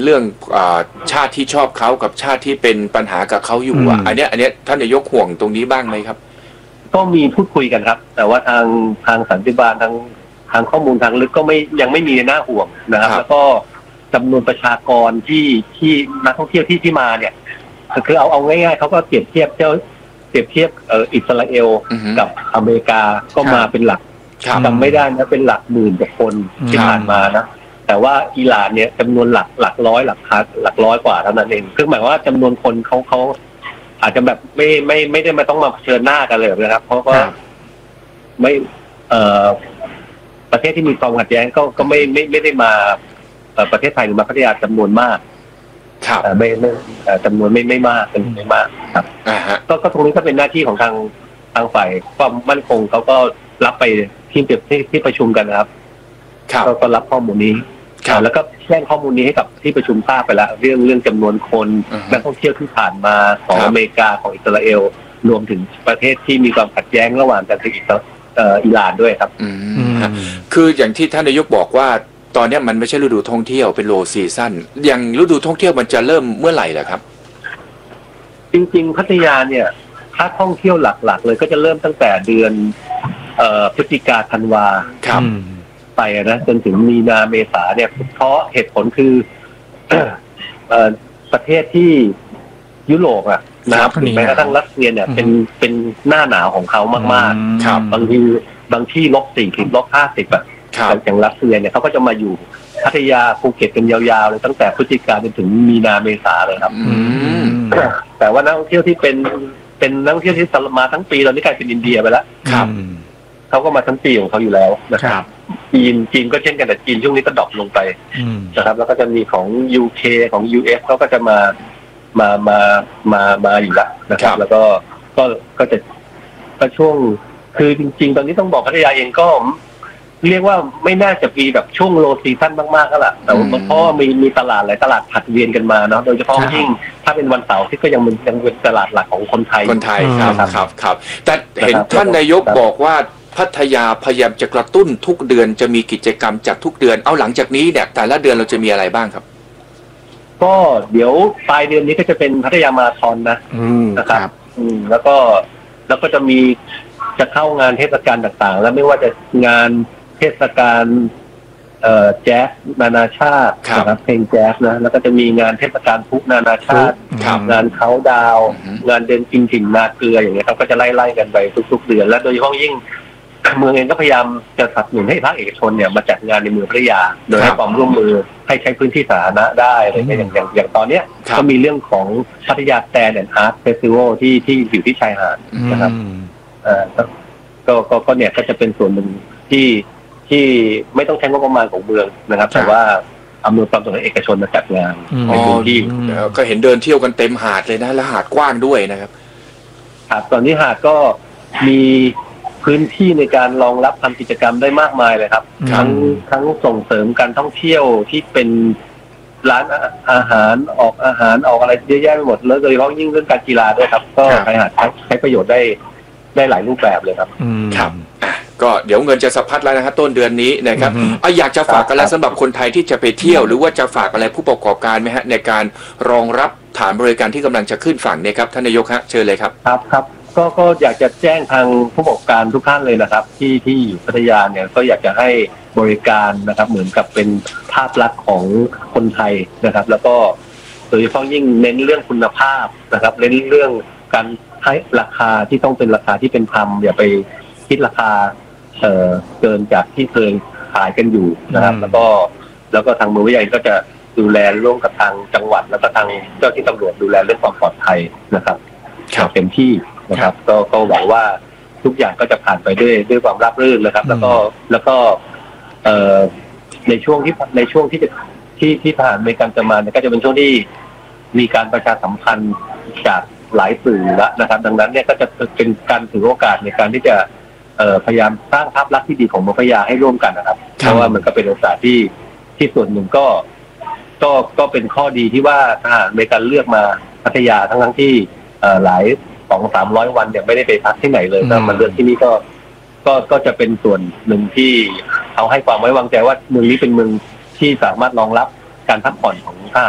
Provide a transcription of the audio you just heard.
เรื่องชาติที่ชอบเขากับชาติที่เป็นปัญหากับเขาอยู่อันเนี้ยท่านนายกห่วงตรงนี้บ้างไหมครับก็มีพูดคุยกันครับแต่ว่าทางสันติบาลทางข้อมูลทางลึกก็ยังไม่มีน่าห่วงนะครับแล้วก็จำนวนประชากรที่นักท่องเที่ยวที่มาเนี่ยคือเอาง่ายๆเขาก็เปรียบเทียบอิสราเอลกับอเมริกาก็มาเป็นหลักจำไม่ได้นะเป็นหลักหมื่นกว่าคนที่ผ่านมานะแต่ว่าอิหร่านเนี่ยจำนวนหลักร้อยหลักร้อยกว่าเท่านั้นเองคือหมายว่าจำนวนคนเขาอาจจะแบบไม่ได้มาต้องมาเผชิญหน้ากันเลยนะครับเพราะก็ไม่ประเทศที่มีความขัดแย้งก็ไม่ได้มาประเทศไทยหรือมาพัทยาจำนวนมากไม่จำนวนไม่มากเป็นไม่มากครับก็ตรงนี้ก็เป็นหน้าที่ของทางฝ่ายความมั่นคงเขาก็รับไปที่ประชุมกันนะครับก็รับข้อมูลนี้แล้วก็แจ้งข้อมูลนี้ให้กับที่ประชุมทราบไปแล้วเรื่องจำนวนคนนักท่องเที่ยวที่ผ่านมาของอเมริกาของอิสราเอลรวมถึงประเทศที่มีความขัดแย้งระหว่างกันคืออิหร่านด้วยครับคืออย่างที่ท่านนายกบอกว่าตอนนี้มันไม่ใช่ฤดูท่องเที่ยวเป็นโลซีซั่นอย่างฤดูท่องเที่ยวมันจะเริ่มเมื่อไหร่ล่ะครับจริงๆพัทยาเนี่ยถ้าท่องเที่ยวหลักๆเลยก็จะเริ่มตั้งแต่เดือนพฤศจิกาธันวาไปนะจนถึงมีนาเมษาเนี่ยเพราะเหตุผลคือประเทศที่ยุโรปนะครับแม้กระทั่งรัสเซียเนี่ยเป็นหน้าหนาวของเขามากๆบางที่-40 -50อย่างรัสเซียเนี่ยเขาก็จะมาอยู่พัทยาภูเก็ตกันยาวๆเลยตั้งแต่พฤศจิกาจนถึงมีนาเมษาเลยครับแต่ว่านักท่องเที่ยวที่เป็นนักท่องเที่ยวที่มาทั้งปีตอนนี้กลายเป็นอินเดียไปแล้วเขาก็มาทั้งปีของเขาอยู่แล้วนะครับจีนก็เช่นกันแต่จีนช่วงนี้ก็ดรอปลงไปนะครับแล้วก็จะมีของ UK ของ US เขาก็จะมาอยู่แล้วนะครับแล้วก็จะช่วงคือจริงๆตอนนี้ต้องบอกพัทยาเองก็เรียกว่าไม่น่าจะมีแบบช่วงโลซีซั่นมากๆก็แหละแต่เพราะมีตลาดหลายตลาดผัดเวียนกันมาเนาะโดยเฉพาะยิ่งถ้าเป็นวันเสาร์ที่ก็ยังเป็นตลาดหลักของคนไทยครับแต่เห็นท่านนายกบอกว่าพัทยาพยายามจะกระตุ้นทุกเดือนจะมีกิจกรรมจัดทุกเดือนเอาหลังจากนี้เนี่ยแต่ละเดือนเราจะมีอะไรบ้างครับก็เดี๋ยวปลายเดือนนี้ก็จะเป็นพัทยามาราธอนนะครับแล้วก็จะเข้างานเทศกาลต่างๆแล้วไม่ว่าจะงานเทศกาลแจ๊สนานาชาตินะครับเพลงแจ๊สนะแล้วก็จะมีงานเทศกาลพลุนานาชาติงานเขาดาวงานเดินกินถิ่นนาเกลืออย่างเงี้ยครับก็จะไล่กันไปทุกๆเดือนและโดยเฉพาะยิ่งเมืองเองก็พยายามจะสนับสนุนให้ภาคเอกชนเนี่ยมาจัดงานในเมืองพัทยาโดยให้ความร่วมมือให้ใช้พื้นที่สาธารณะได้อะไรอย่างตอนเนี้ยก็มีเรื่องของพัทยาแซนด์แอนด์อาร์ตเฟสติวัลที่อยู่ที่ชายหาดนะครับก็เนี่ยก็จะเป็นส่วนหนึ่งที่ไม่ต้องใช้งบประมาณของเมืองนะครับแต่ว่าอำนวยความสะดวกให้เอกชนมาจัดงานในพื้นที่ก็เห็นเดินเที่ยวกันเต็มหาดเลยนะและหาดกว้างด้วยนะครับตอนนี้หาดก็มีพื้นที่ในการรองรับทำกิจกรรมได้มากมายเลยครับทั้งส่งเสริมการท่องเที่ยวที่เป็นร้านอาหารออกอะไรเยอะแยะไปหมดแล้วโดยเฉพาะยิ่งเรื่องการกีฬาด้วยครับก็ชายหาดใช้ประโยชน์ได้หลายรูปแบบเลยครับครับก็เดี๋ยวเงินจะสะพัดแล้วนะครับต้นเดือนนี้นะครับอยากจะฝากอะไรสำหรับคนไทยที่จะไปเที่ยวหรือว่าจะฝากอะไรผู้ประกอบการไหมฮะในการรองรับฐานบริการที่กำลังจะขึ้นฝั่งเนี่ยครับท่านนายกฮะเชิญเลยครับครับก็อยากจะแจ้งทางผู้ประกอบการทุกท่านเลยนะครับที่อยู่พัทยาเนี่ยก็อยากจะให้บริการนะครับเหมือนกับเป็นภาพลักษณ์ของคนไทยนะครับแล้วก็โดยเฉพาะยิ่งเน้นเรื่องคุณภาพนะครับเน้นเรื่องการให้ราคาที่ต้องเป็นราคาที่เป็นธรรมอย่าไปคิดราคาเกินจากที่เคยขายกันอยู่นะครับแล้วก็ทางเมืองวิทยาก็จะดูแลร่วมกับทางจังหวัดแล้วก็ทางเจ้าที่ตำรวจดูแลเรื่องความปลอดภัยนะครับเต็มที่นะครับก็หวังว่าทุกอย่างก็จะผ่านไปด้วยความราบรื่นนะครับแล้วก็ในช่วงที่ผ่านในการจะมาเนี่ยก็จะเป็นช่วงที่มีการประชาสัมพันธ์จากหลายสื่อแล้วนะครับดังนั้นเนี่ยก็จะเป็นการถือโอกาสในการที่จะพยายามสร้างภาพลักษณ์ที่ดีของเมืองพัทยาให้ร่วมกันนะครับเพราะว่ามันก็เป็นโอกาสที่ส่วนหนึ่งก็เป็นข้อดีที่ว่าทหารในการเลือกมาพัทยาทั้งที่หลาย 200-300 วันเนี่ยไม่ได้ไปพักที่ไหนเลยถ้ามันเลือกที่นี่ก็จะเป็นส่วนหนึ่งที่เขาให้ความไว้วางใจว่าเมืองนี้เป็นเมืองที่สามารถรองรับการพักผ่อนของทหาร